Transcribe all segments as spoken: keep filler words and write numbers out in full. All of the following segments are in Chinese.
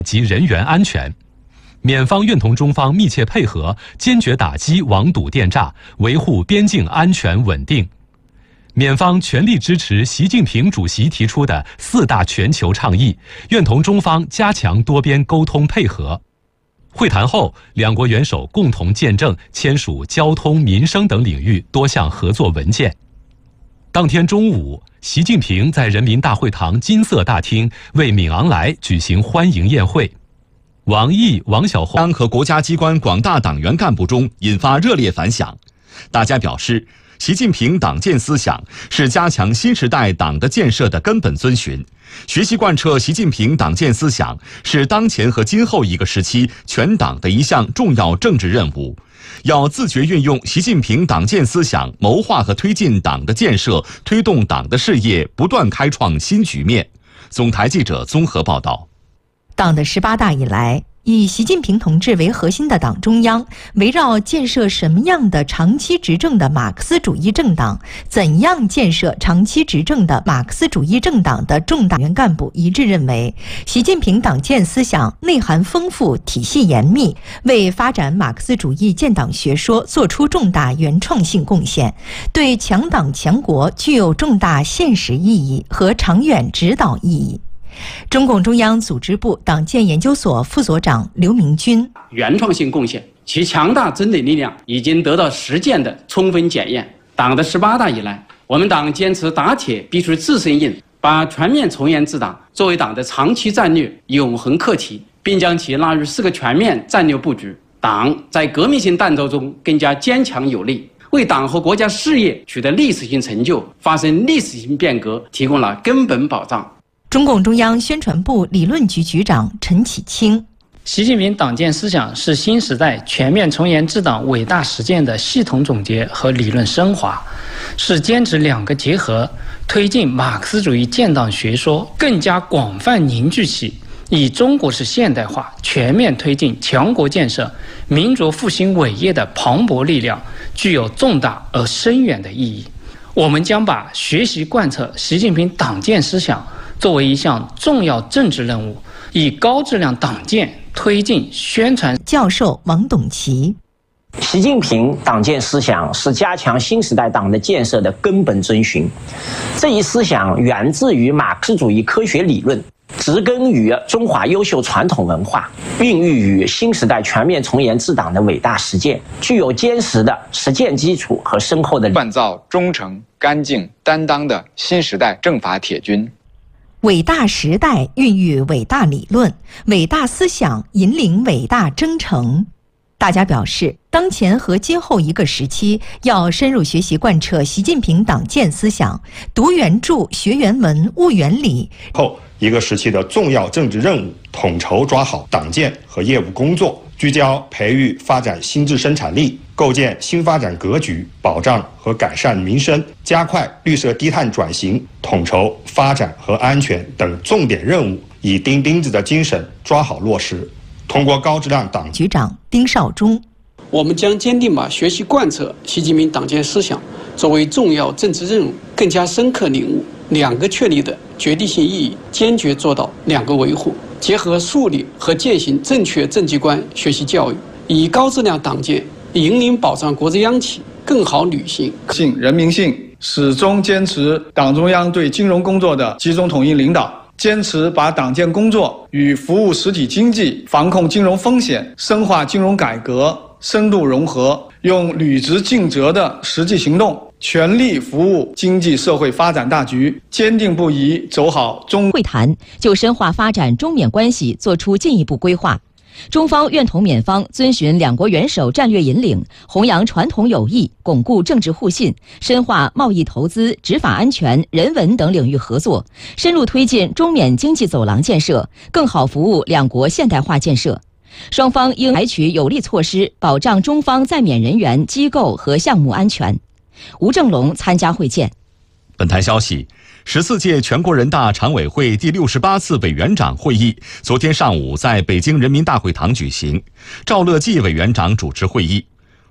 及人员安全。缅方愿同中方密切配合，坚决打击网赌电诈，维护边境安全稳定。缅方全力支持习近平主席提出的四大全球倡议，愿同中方加强多边沟通配合。会谈后，两国元首共同见证签署交通、民生等领域多项合作文件。当天中午，习近平在人民大会堂金色大厅为敏昂莱举行欢迎宴会。王毅、王晓红和国家机关广大党员干部中引发热烈反响。大家表示，习近平党建思想是加强新时代党的建设的根本遵循，学习贯彻习近平党建思想是当前和今后一个时期全党的一项重要政治任务。要自觉运用习近平党建思想，谋划和推进党的建设，推动党的事业不断开创新局面。总台记者综合报道。 党的十八大以来，以习近平同志为核心的党中央，围绕建设什么样的长期执政的马克思主义政党，怎样建设长期执政的马克思主义政党的重大员干部一致认为，习近平党建思想内涵丰富，体系严密，为发展马克思主义建党学说作出重大原创性贡献，对强党强国具有重大现实意义和长远指导意义。中共中央组织部党建研究所副所长刘明军： 原创性贡献，其强大真理力量已经得到实践的充分检验。党的十八大以来，我们党坚持打铁必须自身硬，把全面从严治党作为党的长期战略永恒课题，并将其纳入四个全面战略布局。党在革命性诞造中更加坚强有力，为党和国家事业取得历史性成就、发生历史性变革提供了根本保障。 中共中央宣传部理论局局长陈启清： 习近平党建思想是新时代全面从严治党伟大实践的系统总结和理论升华，是坚持两个结合，推进马克思主义建党学说更加广泛凝聚起以中国式现代化全面推进强国建设、民族复兴伟业的磅礴力量，具有重大而深远的意义。我们将把学习贯彻习近平党建思想作为一项重要政治任务，以高质量党建推进宣传。 教授王董奇： 习近平党建思想是加强新时代党的建设的根本遵循。这一思想源自于马克思主义科学理论，植根于中华优秀传统文化，孕育于新时代全面从严治党的伟大实践，具有坚实的实践基础和深厚的锻造忠诚、干净、担当的新时代政法铁军。 伟大时代孕育伟大理论，伟大思想引领伟大征程。大家表示，当前和今后一个时期要深入学习贯彻习近平党建思想，读原著、学原文、悟原理。 后一个时期的重要政治任务，统筹抓好党建和业务工作，聚焦培育发展新质生产力，构建新发展格局，保障和改善民生，加快绿色低碳转型，统筹发展和安全等重点任务，以钉钉子的精神抓好落实。通过高质量党局长丁绍忠： 我们将坚定把学习贯彻习近平党建思想作为重要政治任务，更加深刻领悟两个确立的决定性意义，坚决做到两个维护，结合树立和践行正确政绩观学习教育，以高质量党建引领保障国之央企更好履行信人民信，始终坚持党中央对金融工作的集中统一领导，坚持把党建工作与服务实体经济、防控金融风险、深化金融改革深度融合，用履职尽责的实际行动，全力服务经济社会发展大局，坚定不移走好中。 会谈就深化发展中缅关系作出进一步规划。中方愿同缅方遵循两国元首战略引领，弘扬传统友谊，巩固政治互信，深化贸易投资、执法安全、人文等领域合作，深入推进中缅经济走廊建设，更好服务两国现代化建设。双方应采取有力措施，保障中方在缅人员、机构和项目安全。吴正龙参加会见。 本台消息，十四届全国人大常委会第六十八次委员长会议昨天上午在北京人民大会堂举行，赵乐际委员长主持会议。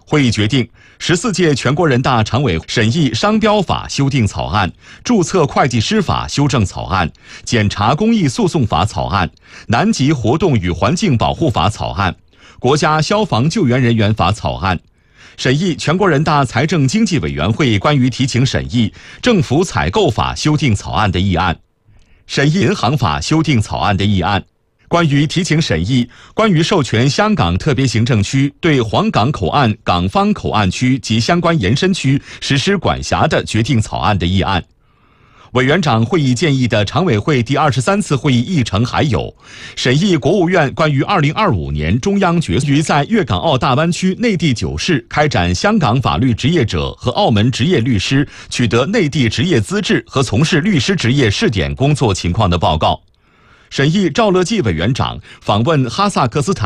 会议决定，十四届全国人大常委审议商标法修订草案、注册会计师法修正草案、检察公益诉讼法草案、南极活动与环境保护法草案、国家消防救援人员法草案。审议全国人大财政经济委员会关于提请审议政府采购法修订草案的议案，审议银行法修订草案的议案，关于提请审议关于授权香港特别行政区对皇岗口岸港方口岸区及相关延伸区实施管辖的决定草案的议案。委员长会议建议的常委会第二十三次会议议程还有：审议国务院关于二零二五年中央决于在粤港澳大湾区内地九市开展香港法律职业者和澳门执业律师取得内地执业资质和从事律师职业试点工作情况的报告；审议赵乐际委员长访问哈萨克斯坦